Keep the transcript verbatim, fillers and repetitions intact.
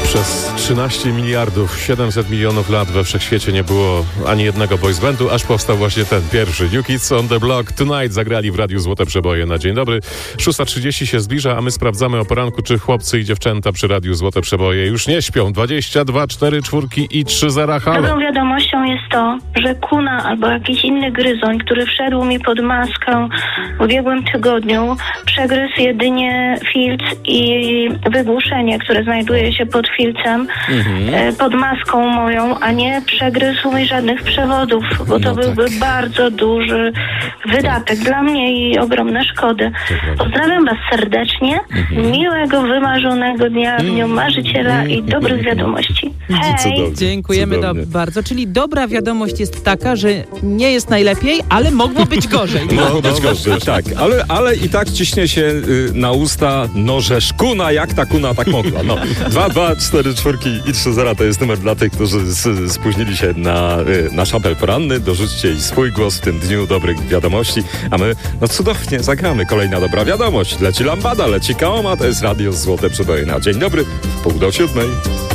Przez trzynaście miliardów siedemset milionów lat we wszechświecie nie było ani jednego boys bandu, aż powstał właśnie ten pierwszy. New Kids on the Block Tonight zagrali w Radiu Złote Przeboje na dzień dobry. szósta trzydzieści się zbliża, a my sprawdzamy o poranku, czy chłopcy i dziewczęta przy Radiu Złote Przeboje już nie śpią. dwadzieścia dwa, cztery, czwórki i trzy zera. Halo. Dobrą wiadomością jest to, że kuna albo jakiś inny gryzoń, który wszedł mi pod maskę w ubiegłym tygodniu, przegryzł jedynie filc i wygłuszenie, które znajduje się pod filcem, mhm. pod maską moją, a nie przegryzł mi żadnych przewodów, bo to no byłby tak. bardzo duży wydatek tak. dla mnie i ogromne szkody. Tak. Pozdrawiam was serdecznie, mhm. miłego, wymarzonego dnia w dniu marzyciela mhm. i dobrych wiadomości. Hej! Cudownie. Dziękujemy do, bardzo. Czyli dobra wiadomość jest taka, że nie jest najlepiej, ale mogło być gorzej. Mogło być gorzej, tak. Ale, ale i tak ciśnie się y, na usta, no żeż kuna, jak ta kuna tak mogła. No. dwa, dwa, cztery, czwórki i trzy zera to jest numer dla tych, którzy z, spóźnili się na y, nasz apel poranny. Dorzućcie i swój głos w tym dniu dobrych wiadomości, a my no cudownie zagramy. Kolejna dobra wiadomość. Leci lambada, leci kaoma, to jest Radio Złote Przeboje na dzień dobry, w pół do siódmej.